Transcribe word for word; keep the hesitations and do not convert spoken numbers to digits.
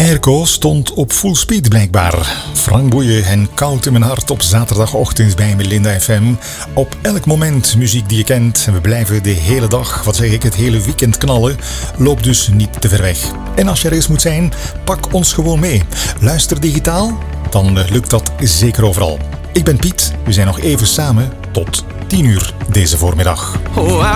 Airco stond op full speed blijkbaar. Frank Boeien en Koud in mijn hart op zaterdagochtend bij Melinda F M. Op elk moment muziek die je kent. En we blijven de hele dag, wat zeg ik, het hele weekend knallen. Loop dus niet te ver weg. En als je er eens moet zijn, pak ons gewoon mee. Luister digitaal, dan lukt dat zeker overal. Ik ben Piet, we zijn nog even samen tot tien uur deze voormiddag. Oh,